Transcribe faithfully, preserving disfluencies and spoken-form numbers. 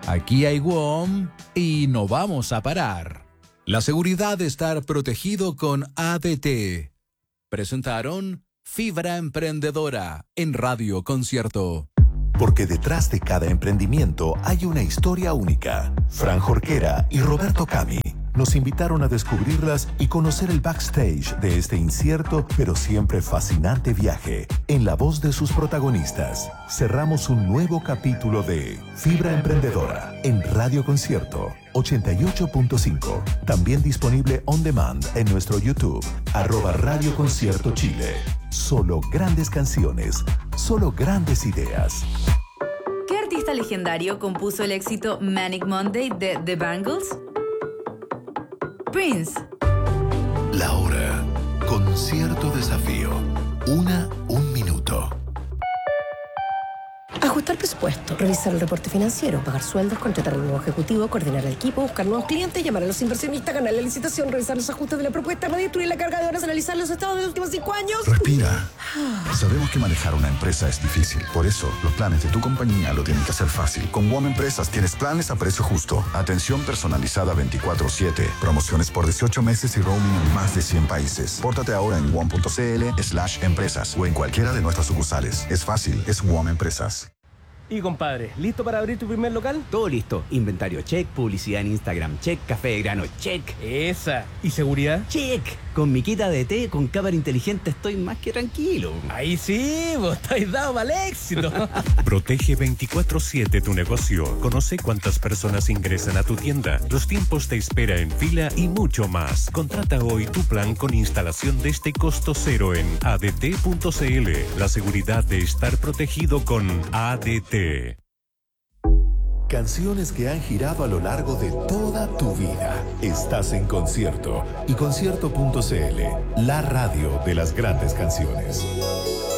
Aquí hay W O M y no vamos a parar. La seguridad de estar protegido con A D T. Presentaron Fibra Emprendedora en Radio Concierto. Porque detrás de cada emprendimiento hay una historia única. Fran Jorquera y Roberto Cami nos invitaron a descubrirlas y conocer el backstage de este incierto pero siempre fascinante viaje. En la voz de sus protagonistas, cerramos un nuevo capítulo de Fibra Emprendedora en Radio Concierto ochenta y ocho punto cinco. También disponible on demand en nuestro YouTube, arroba Radio Concierto Chile. Solo grandes canciones, solo grandes ideas. ¿Qué artista legendario compuso el éxito Manic Monday de The Bangles? Prince. La hora. Concierto desafío. Una, un minuto. Ajustar presupuesto, revisar el reporte financiero, pagar sueldos, contratar a un nuevo ejecutivo, coordinar el equipo, buscar nuevos clientes, llamar a los inversionistas, ganar la licitación, revisar los ajustes de la propuesta, redistribuir la carga de horas, analizar los estados de los últimos cinco años. Respira. Sabemos que manejar una empresa es difícil. Por eso, los planes de tu compañía lo tienen que hacer fácil. Con W O M Empresas tienes planes a precio justo. Atención personalizada veinticuatro siete. Promociones por dieciocho meses y roaming en más de cien países. Pórtate ahora en wom.cl slash empresas o en cualquiera de nuestras sucursales. Es fácil, es W O M Empresas. Y compadre, ¿listo para abrir tu primer local? Todo listo. Inventario check, publicidad en Instagram check, café de grano check. Esa. ¿Y seguridad? Check. Con mi quita de té, con cámara inteligente estoy más que tranquilo. Ahí sí, vos estáis dado para el éxito. Protege veinticuatro siete tu negocio. Conoce cuántas personas ingresan a tu tienda, los tiempos de espera en fila y mucho más. Contrata hoy tu plan con instalación desde costo cero en a d t punto c l. La seguridad de estar protegido con A D T. Canciones que han girado a lo largo de toda tu vida. Estás en Concierto y concierto punto c l, la radio de las grandes canciones.